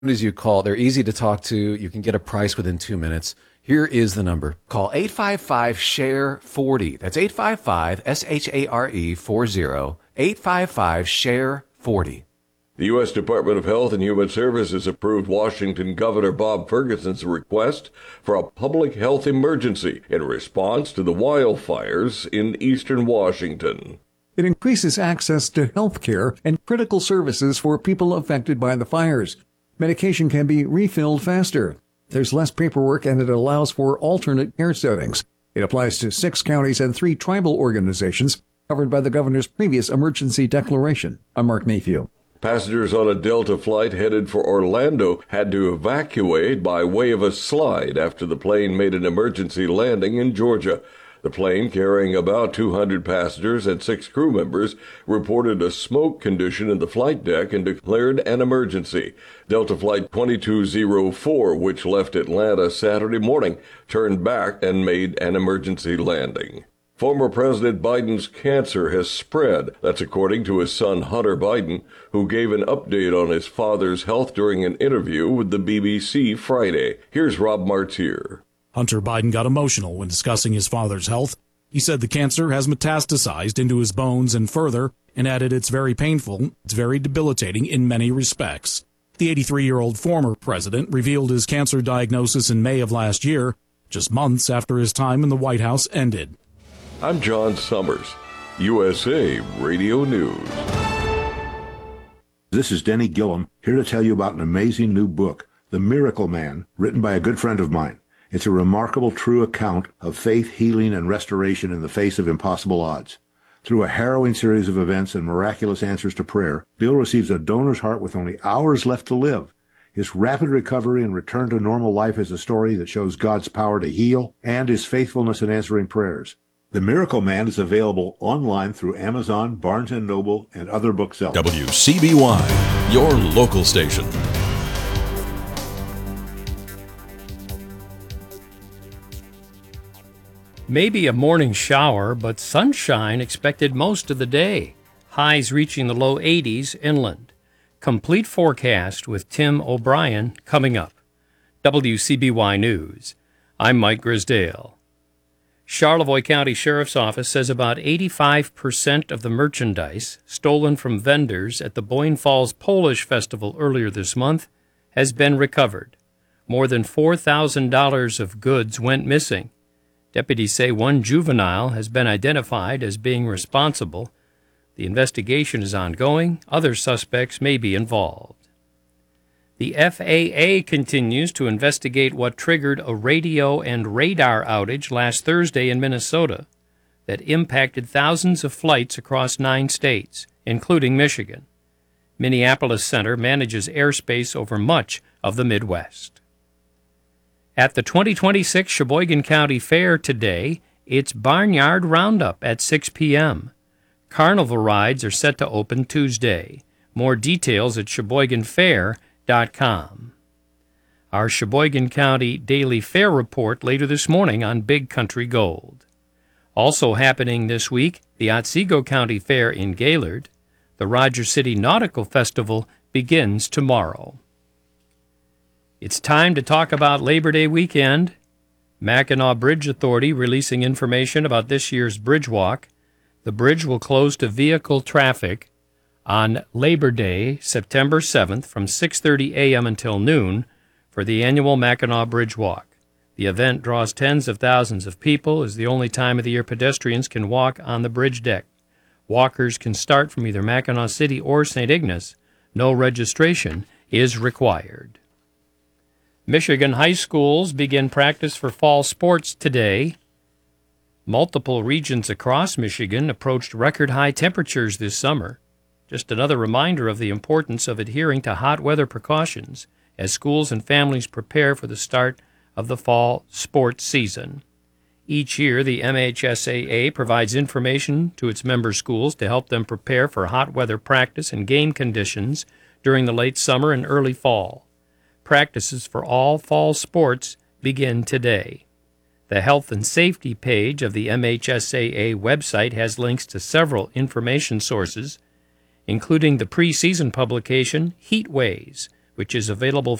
As you call, they're easy to talk to. You can get a price within 2 minutes. Here is the number. Call 855-SHARE-40. That's 855-SHARE-40. 855-SHARE-40. The U.S. Department of Health and Human Services approved Washington Governor Bob Ferguson's request for a public health emergency in response to the wildfires in eastern Washington. It increases access to health care and critical services for people affected by the fires. Medication can be refilled faster. There's less paperwork, and it allows for alternate care settings. It applies to 6 counties and 3 tribal organizations covered by the governor's previous emergency declaration. I'm Mark Mayfield. Passengers on a Delta flight headed for Orlando had to evacuate by way of a slide after the plane made an emergency landing in Georgia. The plane, carrying about 200 passengers and 6 crew members, reported a smoke condition in the flight deck and declared an emergency. Delta Flight 2204, which left Atlanta Saturday morning, turned back and made an emergency landing. Former President Biden's cancer has spread. That's according to his son Hunter Biden, who gave an update on his father's health during an interview with the BBC Friday. Here's Rob Martier. Hunter Biden got emotional when discussing his father's health. He said the cancer has metastasized into his bones and further, and added it's very painful, it's very debilitating in many respects. The 83-year-old former president revealed his cancer diagnosis in May of last year, just months after his time in the White House ended. I'm John Summers, USA Radio News. This is Denny Gillum, here to tell you about an amazing new book, The Miracle Man, written by a good friend of mine. It's a remarkable, true account of faith, healing, and restoration in the face of impossible odds. Through a harrowing series of events and miraculous answers to prayer, Bill receives a donor's heart with only hours left to live. His rapid recovery and return to normal life is a story that shows God's power to heal and his faithfulness in answering prayers. The Miracle Man is available online through Amazon, Barnes & Noble, and other booksellers. WCBY, your local station. Maybe a morning shower, but sunshine expected most of the day. Highs reaching the low 80s inland. Complete forecast with Tim O'Brien coming up. WCBY News. I'm Mike Grisdale. Charlevoix County Sheriff's Office says about 85% of the merchandise stolen from vendors at the Boyne Falls Polish Festival earlier this month has been recovered. More than $4,000 of goods went missing. Deputies say one juvenile has been identified as being responsible. The investigation is ongoing. Other suspects may be involved. The FAA continues to investigate what triggered a radio and radar outage last Thursday in Minnesota that impacted thousands of flights across 9 states, including Michigan. Minneapolis Center manages airspace over much of the Midwest. At the 2026 Sheboygan County Fair today, it's Barnyard Roundup at 6 p.m. Carnival rides are set to open Tuesday. More details at SheboyganFair.com. Our Sheboygan County Daily Fair report later this morning on Big Country Gold. Also happening this week, the Otsego County Fair in Gaylord. The Rogers City Nautical Festival begins tomorrow. It's time to talk about Labor Day weekend. Mackinac Bridge Authority releasing information about this year's bridge walk. The bridge will close to vehicle traffic on Labor Day, September 7th, from 6:30 a.m. until noon for the annual Mackinac Bridge Walk. The event draws tens of thousands of people, is the only time of the year pedestrians can walk on the bridge deck. Walkers can start from either Mackinac City or St. Ignace. No registration is required. Michigan high schools begin practice for fall sports today. Multiple regions across Michigan approached record-high temperatures this summer. Just another reminder of the importance of adhering to hot weather precautions as schools and families prepare for the start of the fall sports season. Each year, the MHSAA provides information to its member schools to help them prepare for hot weather practice and game conditions during the late summer and early fall. Practices for all fall sports begin today. The health and safety page of the MHSAA website has links to several information sources, including the preseason publication Heatways, which is available